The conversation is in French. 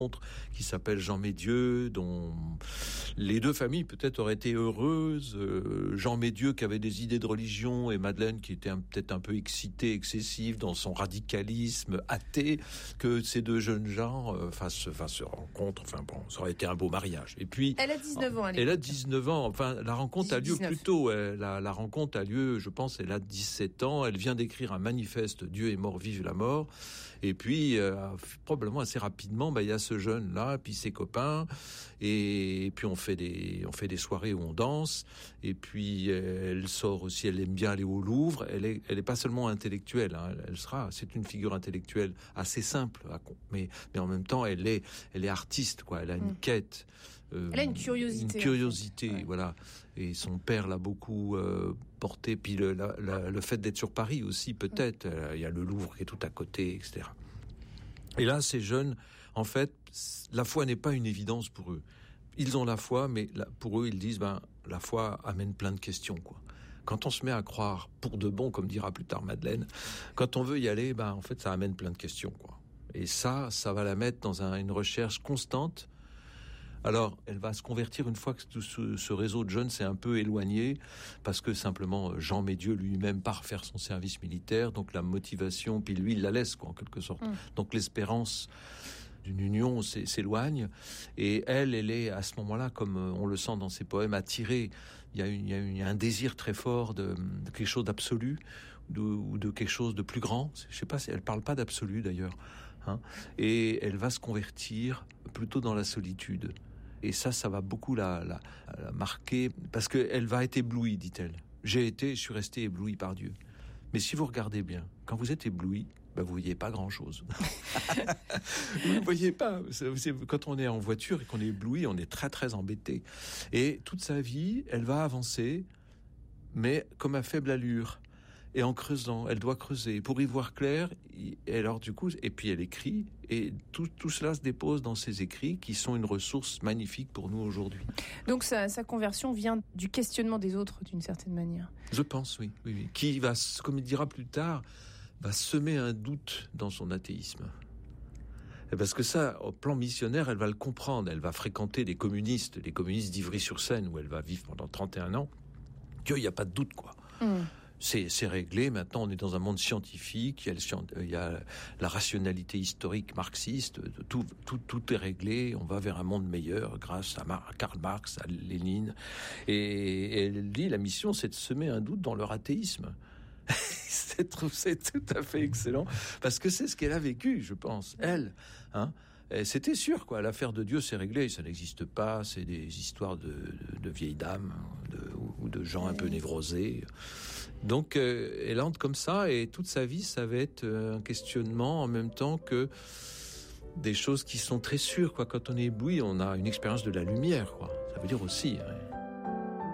qui s'appelle Jean Médieu, dont les deux familles peut-être auraient été heureuses. Jean Médieu qui avait des idées de religion et Madeleine qui était peut-être un peu excitée, excessive dans son radicalisme athée, que ces deux jeunes gens se rencontrent. Enfin bon, ça aurait été un beau mariage. Et puis elle a 19 ans. Elle a 19 ans. Enfin, la rencontre a lieu plus tôt. La rencontre a lieu, je pense, elle a 17 ans. Elle vient d'écrire un manifeste, Dieu est mort, vive la mort. Et puis, probablement assez rapidement, il y a ce jeune-là, puis ses copains. Et puis, on fait des soirées où on danse. Et puis, elle sort aussi, elle aime bien aller au Louvre. Elle est pas seulement intellectuelle, hein. C'est une figure intellectuelle assez simple. Mais en même temps, elle est artiste, quoi. Elle a une quête. Elle a une curiosité. Ouais. Voilà. Et son père l'a beaucoup porté. Puis le fait d'être sur Paris aussi, peut-être. Il y a le Louvre qui est tout à côté, etc. Et là, ces jeunes, en fait, la foi n'est pas une évidence pour eux. Ils ont la foi, mais pour eux, ils disent, la foi amène plein de questions, quoi. Quand on se met à croire pour de bon, comme dira plus tard Madeleine, quand on veut y aller, en fait, ça amène plein de questions, quoi. Et ça va la mettre dans une recherche constante. Alors, elle va se convertir une fois que tout ce réseau de jeunes s'est un peu éloigné, parce que simplement Jean Médieu lui-même part faire son service militaire, donc la motivation, puis lui il la laisse, quoi, en quelque sorte. Donc l'espérance d'une union s'éloigne, et elle est à ce moment-là, comme on le sent dans ses poèmes, attirée. Il y a un désir très fort de quelque chose d'absolu, ou de quelque chose de plus grand. Je sais pas, elle parle pas d'absolu d'ailleurs, hein. Et elle va se convertir plutôt dans la solitude. Et ça va beaucoup la marquer, parce qu'elle va être éblouie, dit-elle. Je suis resté ébloui par Dieu. Mais si vous regardez bien, quand vous êtes ébloui, vous voyez pas grand-chose. Vous ne voyez pas. Quand on est en voiture et qu'on est ébloui, on est très très embêté. Et toute sa vie, elle va avancer, mais comme à faible allure. Et en creusant, elle doit creuser pour y voir clair. Et alors du coup, et puis elle écrit, et tout cela se dépose dans ses écrits, qui sont une ressource magnifique pour nous aujourd'hui. Donc sa conversion vient du questionnement des autres, d'une certaine manière. Je pense, oui. Qui va, comme il dira plus tard, va semer un doute dans son athéisme. Parce que ça, au plan missionnaire, elle va le comprendre. Elle va fréquenter les communistes d'Ivry-sur-Seine, où elle va vivre pendant 31 ans. Qu'il n'y a pas de doute, quoi. C'est réglé. Maintenant, on est dans un monde scientifique. Il y a la rationalité historique marxiste. Tout est réglé. On va vers un monde meilleur grâce à Karl Marx, à Lénine. Et elle dit, la mission, c'est de semer un doute dans leur athéisme. C'est tout à fait excellent, parce que c'est ce qu'elle a vécu, je pense. Elle, hein. C'était sûr, quoi. L'affaire de Dieu, c'est réglé, ça n'existe pas. C'est des histoires de vieilles dames, ou de gens un peu névrosés. Donc, elle entre comme ça, et toute sa vie, ça va être un questionnement en même temps que des choses qui sont très sûres, quoi. Quand on est ébloui, on a une expérience de la lumière, quoi. Ça veut dire aussi, hein.